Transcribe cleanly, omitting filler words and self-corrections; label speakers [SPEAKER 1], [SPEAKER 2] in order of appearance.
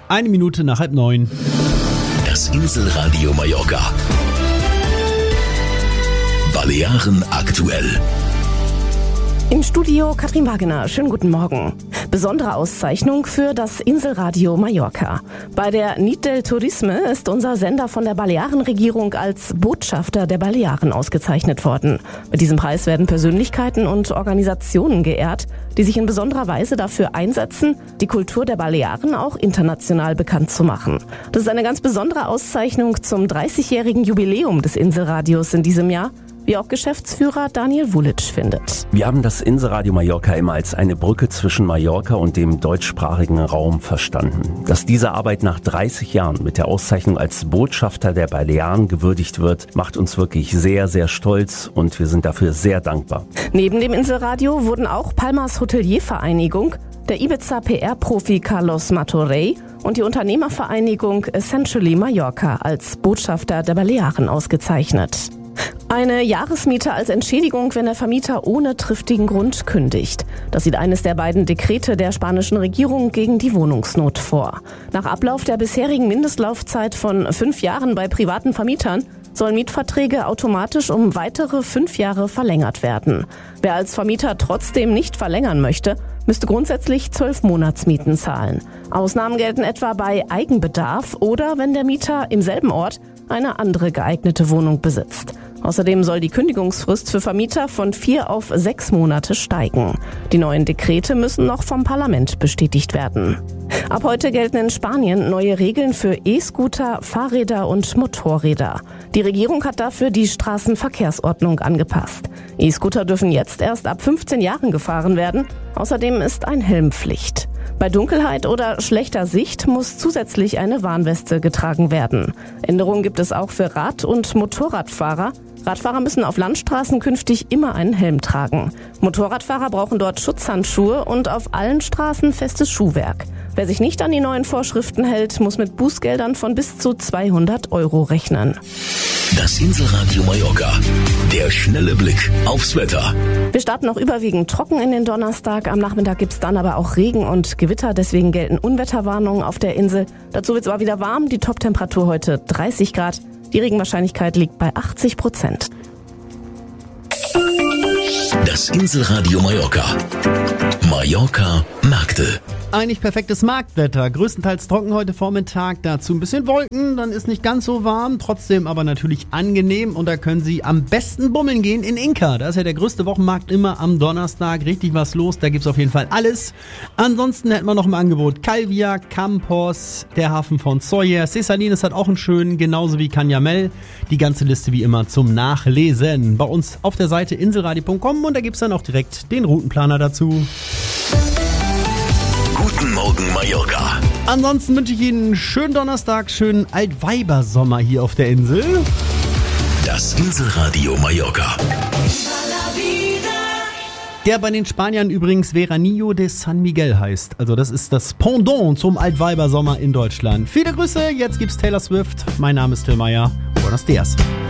[SPEAKER 1] Eine Minute nach 8:30.
[SPEAKER 2] Das Inselradio Mallorca. Balearen aktuell.
[SPEAKER 3] Im Studio Katrin Wagener. Schönen guten Morgen. Besondere Auszeichnung für das Inselradio Mallorca. Bei der Nit del Turisme ist unser Sender von der Balearenregierung als Botschafter der Balearen ausgezeichnet worden. Mit diesem Preis werden Persönlichkeiten und Organisationen geehrt, die sich in besonderer Weise dafür einsetzen, die Kultur der Balearen auch international bekannt zu machen. Das ist eine ganz besondere Auszeichnung zum 30-jährigen Jubiläum des Inselradios in diesem Jahr, wie auch Geschäftsführer Daniel Vulic findet.
[SPEAKER 4] Wir haben das Inselradio Mallorca immer als eine Brücke zwischen Mallorca und dem deutschsprachigen Raum verstanden. Dass diese Arbeit nach 30 Jahren mit der Auszeichnung als Botschafter der Balearen gewürdigt wird, macht uns wirklich sehr, sehr stolz und wir sind dafür sehr dankbar.
[SPEAKER 3] Neben dem Inselradio wurden auch Palmas Hoteliervereinigung, der Ibiza-PR-Profi Carlos Martorell und die Unternehmervereinigung Essentially Mallorca als Botschafter der Balearen ausgezeichnet. Eine Jahresmiete als Entschädigung, wenn der Vermieter ohne triftigen Grund kündigt. Das sieht eines der beiden Dekrete der spanischen Regierung gegen die Wohnungsnot vor. Nach Ablauf der bisherigen Mindestlaufzeit von 5 Jahren bei privaten Vermietern sollen Mietverträge automatisch um weitere 5 Jahre verlängert werden. Wer als Vermieter trotzdem nicht verlängern möchte, müsste grundsätzlich 12 Monatsmieten zahlen. Ausnahmen gelten etwa bei Eigenbedarf oder wenn der Mieter im selben Ort eine andere geeignete Wohnung besitzt. Außerdem soll die Kündigungsfrist für Vermieter von 4 auf 6 Monate steigen. Die neuen Dekrete müssen noch vom Parlament bestätigt werden. Ab heute gelten in Spanien neue Regeln für E-Scooter, Fahrräder und Motorräder. Die Regierung hat dafür die Straßenverkehrsordnung angepasst. E-Scooter dürfen jetzt erst ab 15 Jahren gefahren werden. Außerdem ist ein Helmpflicht. Bei Dunkelheit oder schlechter Sicht muss zusätzlich eine Warnweste getragen werden. Änderungen gibt es auch für Rad- und Motorradfahrer. Radfahrer müssen auf Landstraßen künftig immer einen Helm tragen. Motorradfahrer brauchen dort Schutzhandschuhe und auf allen Straßen festes Schuhwerk. Wer sich nicht an die neuen Vorschriften hält, muss mit Bußgeldern von bis zu 200 € rechnen.
[SPEAKER 2] Das Inselradio Mallorca. Der schnelle Blick aufs Wetter.
[SPEAKER 3] Wir starten noch überwiegend trocken in den Donnerstag. Am Nachmittag gibt's dann aber auch Regen und Gewitter. Deswegen gelten Unwetterwarnungen auf der Insel. Dazu wird's aber wieder warm. Die Toptemperatur heute 30 Grad. Die Regenwahrscheinlichkeit liegt bei 80%.
[SPEAKER 2] Das Inselradio Mallorca. Mallorca Märkte.
[SPEAKER 1] Eigentlich perfektes Marktwetter. Größtenteils trocken heute Vormittag. Dazu ein bisschen Wolken. Dann ist nicht ganz so warm. Trotzdem aber natürlich angenehm. Und da können Sie am besten bummeln gehen in Inka. Da ist ja der größte Wochenmarkt immer am Donnerstag. Richtig was los. Da gibt's auf jeden Fall alles. Ansonsten hätten wir noch im Angebot Calvia, Campos, der Hafen von Sóller. Cesalines hat auch einen schönen, genauso wie Canyamel. Die ganze Liste wie immer zum Nachlesen. Bei uns auf der Seite inselradio.com und da gibt's dann auch direkt den Routenplaner dazu.
[SPEAKER 2] Guten Morgen Mallorca.
[SPEAKER 1] Ansonsten wünsche ich Ihnen einen schönen Donnerstag, schönen Altweibersommer hier auf der Insel.
[SPEAKER 2] Das Inselradio Mallorca.
[SPEAKER 1] Der bei den Spaniern übrigens Veranillo de San Miguel heißt. Also das ist das Pendant zum Altweibersommer in Deutschland. Viele Grüße, jetzt gibt's Taylor Swift. Mein Name ist Till Meyer. Buenos dias.